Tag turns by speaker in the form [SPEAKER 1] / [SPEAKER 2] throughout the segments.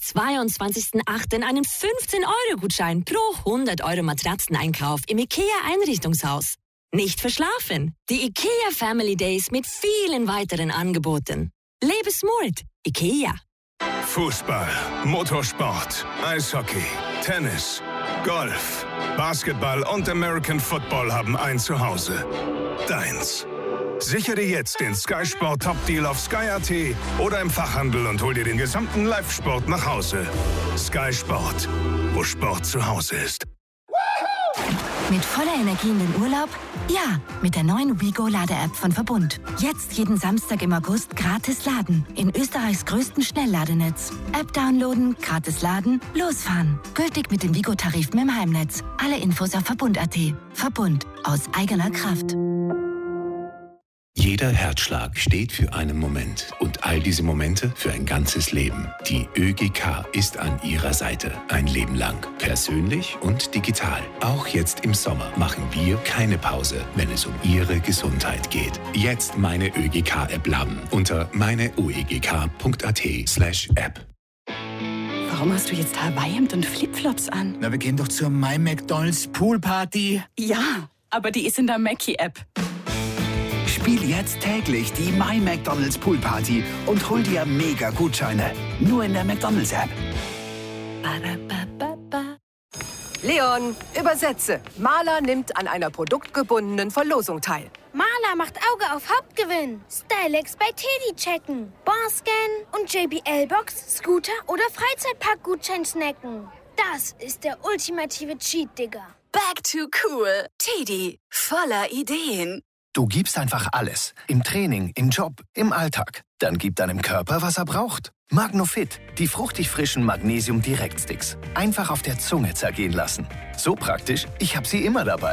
[SPEAKER 1] 22.08. einen 15-Euro-Gutschein pro 100 Euro Matratzeneinkauf im IKEA-Einrichtungshaus. Nicht verschlafen. Die IKEA Family Days mit vielen weiteren Angeboten. Lebe smart. IKEA.
[SPEAKER 2] Fußball, Motorsport, Eishockey, Tennis, Golf, Basketball und American Football haben ein Zuhause. Deins. Sichere jetzt den Sky Sport Top Deal auf Sky.at oder im Fachhandel und hol dir den gesamten Live-Sport nach Hause. Sky Sport, wo Sport zu Hause ist.
[SPEAKER 3] Mit voller Energie in den Urlaub? Ja, mit der neuen WeGo-Lade-App von Verbund. Jetzt jeden Samstag im August gratis laden. In Österreichs größten Schnellladenetz. App downloaden, gratis laden, losfahren. Gültig mit dem WeGo-Tarif im Heimnetz. Alle Infos auf Verbund.at. Verbund. Aus eigener Kraft.
[SPEAKER 4] Jeder Herzschlag steht für einen Moment und all diese Momente für ein ganzes Leben. Die ÖGK ist an Ihrer Seite. Ein Leben lang. Persönlich und digital. Auch jetzt im Sommer machen wir keine Pause, wenn es um Ihre Gesundheit geht. Jetzt meine ÖGK-App laden unter meineuegk.at/App.
[SPEAKER 5] Warum hast du jetzt Hawaii-Hemd und Flipflops an?
[SPEAKER 6] Na, wir gehen doch zur My McDonald's Poolparty.
[SPEAKER 5] Ja, aber die ist in der Mackie-App.
[SPEAKER 6] Spiel jetzt täglich die My McDonald's Poolparty und hol dir mega Gutscheine. Nur in der McDonald's App.
[SPEAKER 7] Leon, übersetze. Maler nimmt an einer produktgebundenen Verlosung teil.
[SPEAKER 8] Maler macht Auge auf Hauptgewinn. Stylex bei Teddy checken. Barscan und JBL-Box, Scooter oder Freizeitpark-Gutschein snacken. Das ist der ultimative Cheat, Digga.
[SPEAKER 5] Back to cool. Teddy, voller Ideen.
[SPEAKER 9] Du gibst einfach alles. Im Training, im Job, im Alltag. Dann gib deinem Körper, was er braucht. Magnofit, die fruchtig frischen Magnesium-Direktsticks. Einfach auf der Zunge zergehen lassen. So praktisch, ich habe sie immer dabei.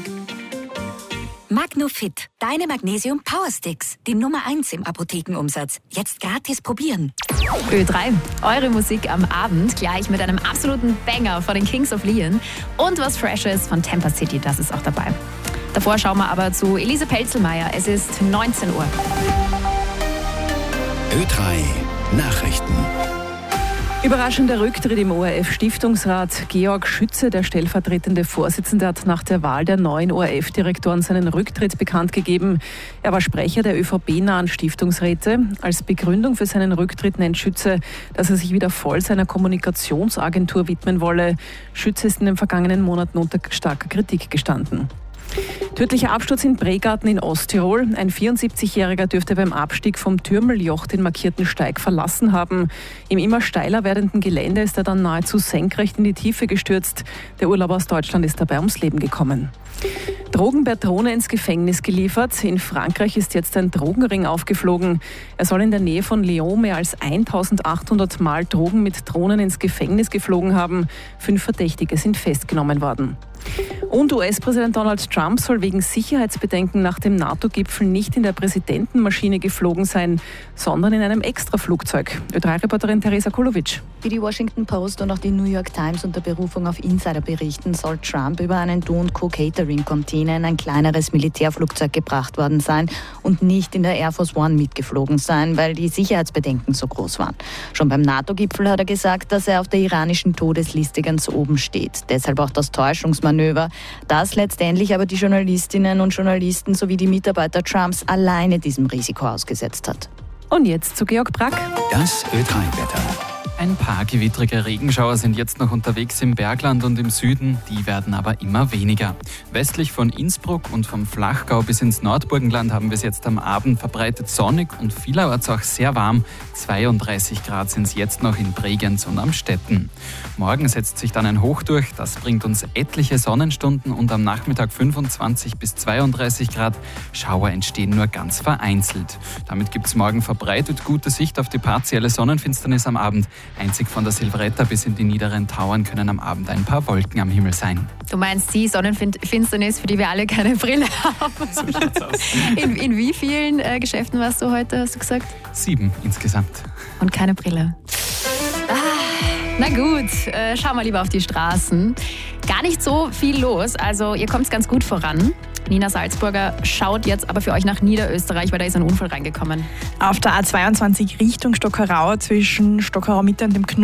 [SPEAKER 3] Magnofit, deine Magnesium-Powersticks. Die Nummer 1 im Apothekenumsatz. Jetzt gratis probieren.
[SPEAKER 10] Ö3, eure Musik am Abend, gleich mit einem absoluten Banger von den Kings of Leon. Und was Freshes von Tampa City, das ist auch dabei. Davor schauen wir aber zu Elise Pelzelmeier. Es ist 19 Uhr.
[SPEAKER 4] Ö3 Nachrichten.
[SPEAKER 11] Überraschender Rücktritt im ORF-Stiftungsrat. Georg Schütze, der stellvertretende Vorsitzende, hat nach der Wahl der neuen ORF-Direktoren seinen Rücktritt bekannt gegeben. Er war Sprecher der ÖVP-nahen Stiftungsräte. Als Begründung für seinen Rücktritt nennt Schütze, dass er sich wieder voll seiner Kommunikationsagentur widmen wolle. Schütze ist in den vergangenen Monaten unter starker Kritik gestanden. Tödlicher Absturz in Bregarten in Osttirol. Ein 74-Jähriger dürfte beim Abstieg vom Türmeljoch den markierten Steig verlassen haben. Im immer steiler werdenden Gelände ist er dann nahezu senkrecht in die Tiefe gestürzt. Der Urlauber aus Deutschland ist dabei ums Leben gekommen. Drogenpatrone ins Gefängnis geliefert. In Frankreich ist jetzt ein Drogenring aufgeflogen. Er soll in der Nähe von Lyon mehr als 1800 Mal Drogen mit Drohnen ins Gefängnis geflogen haben. 5 Verdächtige sind festgenommen worden. Und US-Präsident Donald Trump soll wegen Sicherheitsbedenken nach dem NATO-Gipfel nicht in der Präsidentenmaschine geflogen sein, sondern in einem Extraflugzeug. Ö3-Reporterin Teresa Kolovic.
[SPEAKER 12] Wie die Washington Post und auch die New York Times unter Berufung auf Insider berichten, soll Trump über einen Do & Co Catering-Container in ein kleineres Militärflugzeug gebracht worden sein und nicht in der Air Force One mitgeflogen sein, weil die Sicherheitsbedenken so groß waren. Schon beim NATO-Gipfel hat er gesagt, dass er auf der iranischen Todesliste ganz oben steht. Deshalb auch das Täuschungsmanöver, das letztendlich aber die Journalistinnen und Journalisten sowie die Mitarbeiter Trumps alleine diesem Risiko ausgesetzt hat.
[SPEAKER 11] Und jetzt zu Georg Brack.
[SPEAKER 4] Das Ö3-Wetter.
[SPEAKER 13] Ein paar gewittrige Regenschauer sind jetzt noch unterwegs im Bergland und im Süden, die werden aber immer weniger. Westlich von Innsbruck und vom Flachgau bis ins Nordburgenland haben wir es jetzt am Abend verbreitet sonnig und vielerorts auch sehr warm. 32 Grad sind es jetzt noch in Bregenz und am Stetten. Morgen setzt sich dann ein Hoch durch, das bringt uns etliche Sonnenstunden und am Nachmittag 25 bis 32 Grad. Schauer entstehen nur ganz vereinzelt. Damit gibt es morgen verbreitet gute Sicht auf die partielle Sonnenfinsternis am Abend. Einzig von der Silvretta bis in die niederen Tauern können am Abend ein paar Wolken am Himmel sein.
[SPEAKER 10] Du meinst die Sonnenfinsternis, für die wir alle keine Brille haben?
[SPEAKER 13] So schaut's aus.
[SPEAKER 10] In wie vielen Geschäften warst du heute, hast du gesagt?
[SPEAKER 13] 7 insgesamt.
[SPEAKER 10] Und keine Brille. Na gut, schauen wir lieber auf die Straßen. Gar nicht so viel los, also ihr kommt ganz gut voran. Nina Salzburger schaut jetzt aber für euch nach Niederösterreich, weil da ist ein Unfall reingekommen.
[SPEAKER 14] Auf der A22 Richtung Stockerau zwischen Stockerau Mitte und dem Knoten